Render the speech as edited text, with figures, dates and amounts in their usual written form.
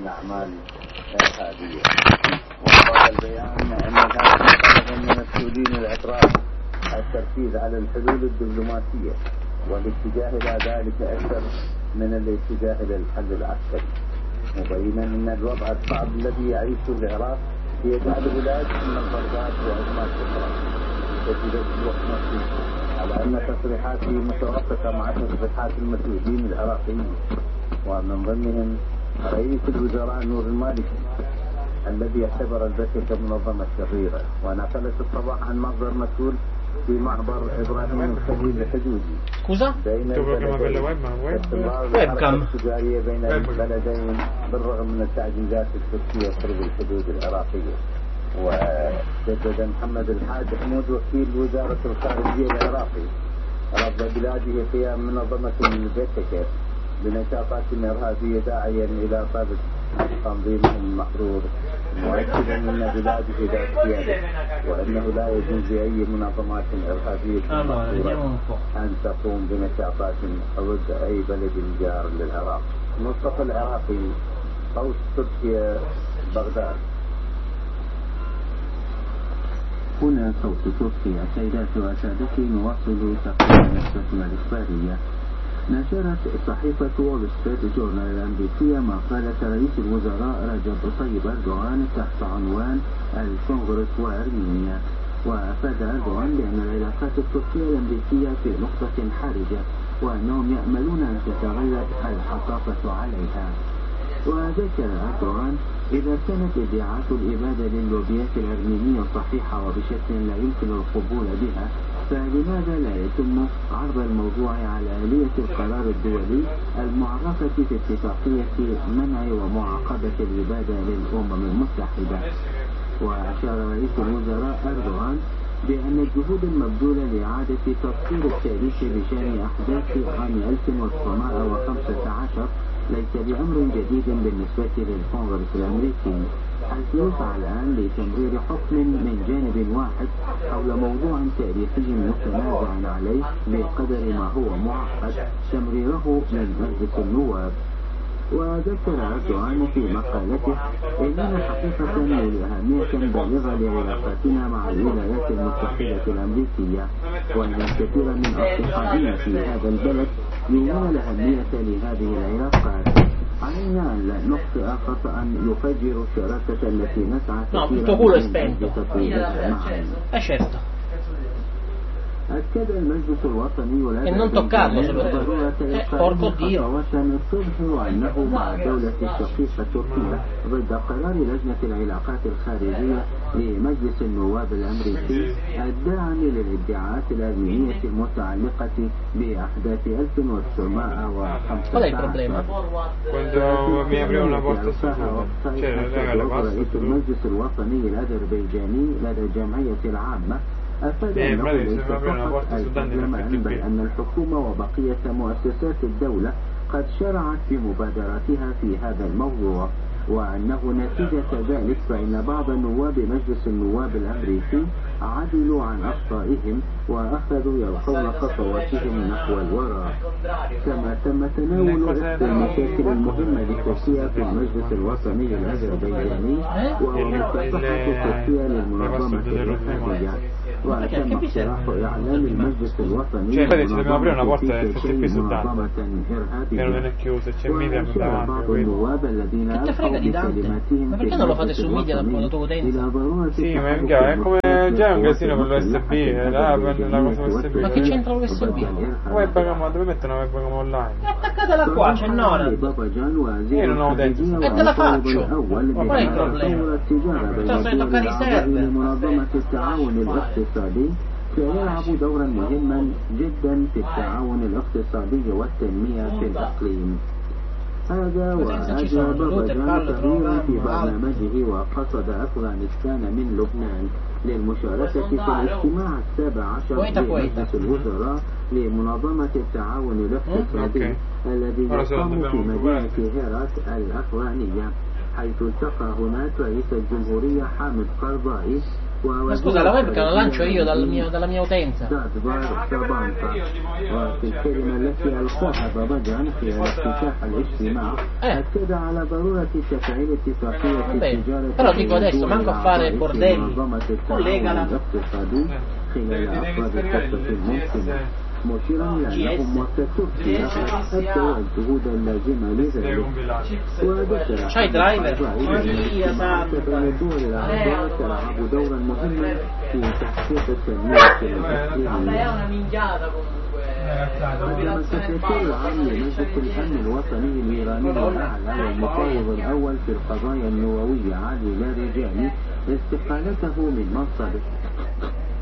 الأعمال الإرهابية. وقال البيان أن هذا طلب من المسؤولين الأطراف التركيز على الحلول الدبلوماسية والاتجاه إلى ذلك أكثر من الاتجاه إلى الحل العسكري، مبينا أن الوضع الصعب الذي يعيشه العراق في بعض البلاد من الضربات وأزمات أخرى تجد الوقت نفسه، على أن تصريحاته متوافقة مع تصريحات المسؤولين العراقيين، ومن ضمنهم رئيس الوزراء نور المالكي الذي يعتبر البشر كمنظمة شريرة. ونقلت الصباح عن مصدر مسؤول في معبر إبراهيم الخليل الحدودي بين الحركة التجارية بين البلدين بالرغم من التعزيزات التركية قرب الحدود العراقية. وجدد محمد الحاج حمود وكيل وزارة الخارجية العراقي رفض بلاده قيام منظمة البيتكر بنشاطات إرهابية داعيا إلى طلب تنظيمهم المحظور، مؤكدا أن بلاده ذات سيادة وأنه لا يجوز لأي منظمات إرهابية أن تقوم بنشاطات ضد أي بلد جار للعراق. مصطفى العراقي، قوس تركيا، بغداد. هنا صوت تركيا. سيدات وسادتي، نواصل تقديم نشرتنا الإخبارية. نشرت صحيفة وول ستريت جورنال الأمريكية مقالة رئيس الوزراء رجب طيب أردوغان تحت عنوان الكونغرس وأرمينيا. وأفاد أردوغان بأن العلاقات التركية الأمريكية في نقطة حرجة وأنهم يأملون أن تتغلب الحصافة عليها. وذكر أردوغان: إذا كانت ادعاءات الإبادة لللوبيات الأرمينية صحيحة وبشكل لا يمكن القبول بها، فلماذا لا يتم عرض الموضوع على آلية القرار الدولي المعرفة في اتفاقية منع ومعاقبة الإبادة للأمم المتحدة؟ وأشار رئيس الوزراء أردوغان بأن الجهود المبذولة لإعادة تطوير التاريخ بشأن أحداث عام 1915 ليس بأمر جديد بالنسبة للكونغرس الأمريكي، حيث يسعى الآن لتمرير حكم من جانب واحد حول موضوع تاريخي متنازع عليه بقدر ما هو معقد تمريره من مجلس النواب. وذكر أردوغان في مقالته: إننا حقيقة نولي أهمية بالغة لعلاقاتنا مع الولايات المتحدة الأمريكية، وإن الكثير من أصدقائنا في هذا البلد يولون الأهمية لهذه العلاقات. علينا أن لا نخطئ خطأ يفجر الشراكة التي نسعى كثيرا معا. أكد المجلس الوطني ضرورة إلقاء خطوات الصلح وأنه مع الدولة الشقيقة تركيا ضد قرار لجنة العلاقات الخارجية لمجلس النواب الأمريكي الداعم للادعاءات الأرمينية المتعلقة بأحداث 1915. رئيس المجلس الوطني الأذربيجاني لدى الجمعية العامة أفاد أنه ليس فقط البرلمان بل أن الحكومة وبقية مؤسسات الدولة قد شرعت في مبادراتها في هذا الموضوع، وأنه نتيجة ذلك فإن بعض نواب مجلس النواب الأمريكي عدلوا عن أخطائهم وأخذوا يلقون خطواتهم نحو الوراء. كما تم تناول إحدى المشاكل المهمة لتركيا في المجلس الوطني الأذربيجاني وهو مكافحة تركيا للمنظمة الإرهابية، وتم اقتراح إعلان المجلس الوطني لمنظمة إرهابية. وأشار بعض النواب الذين ألقوا بكلماتهم إلى ضرورة Ma che c'entra l'USB? Dove mettono la webcam online? È attaccatela qua, c'è Nora. Io non ho detto. E te la faccio. Qual è il problema? Posso toccare i server. سيلعب دورا مهما جدا في التعاون الاقتصادي والتنمية في الإقليم. هذا وأجاب باباجان تغييرا في برنامجه وقصد أفغانستان من لبنان للمشاركة في الاجتماع 17 لمجلس الوزراء لمنظمة التعاون الاقتصادي الذي يقام في مدينة هيرات الأفغانية، حيث التقى هناك رئيس الجمهورية حامد كرزاي Ma scusa, la webcam la lancio io dalla mia utenza. وفي الكلمة التي ألقاها باباجان في افتتاح الاجتماع أكد على ضرورة تفعيل اتفاقية التجارة però dico adesso manco a fare bordelli, collegala. الاقتصادي خلال أفراد الخطة الممكنة مشيرا إلى أنهم تركيا أبدوا الجهود اللازمة لذلك وذكر c'hai driver؟ بين الدول العربية تلعب دورا مهما في تحقيق التنمية الاقتصادية. قدم السكرتير العام لمجلس الأمن الوطني الإيراني الأعلى والمفوض الأول في القضايا النووية علي لاريجاني استقالته من منصبه